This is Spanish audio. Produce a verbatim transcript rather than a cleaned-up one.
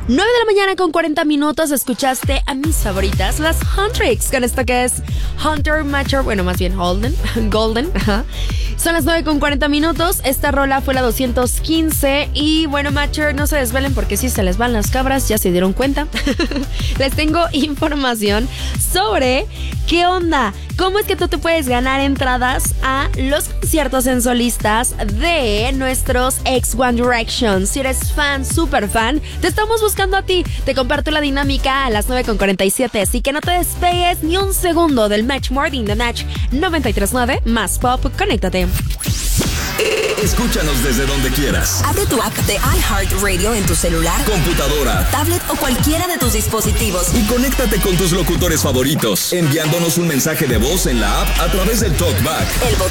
nueve de la mañana con cuarenta minutos. Escuchaste a mis favoritas, las Huntrix, con esto que es Hunter Matcher, bueno, más bien Holden, Golden. Ajá. Son las nueve con cuarenta minutos. Esta rola fue la doscientos quince. Y bueno, Matcher, no se desvelen porque si se les van las cabras, ya se dieron cuenta. Les tengo información sobre qué onda, cómo es que tú te puedes ganar entradas a los conciertos en solistas de nuestros ex One Direction. Si eres fan, súper fan, te estamos buscando a ti. Te comparto la dinámica a las nueve con cuarenta y siete. Así que no te despegues ni un segundo del Match Morning The Match noventa y tres punto nueve más Pop. Conéctate. Escúchanos desde donde quieras. Abre tu app de iHeartRadio en tu celular, computadora, tablet o cualquiera de tus dispositivos. Y conéctate con tus locutores favoritos, enviándonos un mensaje de voz en la app a través del TalkBack. El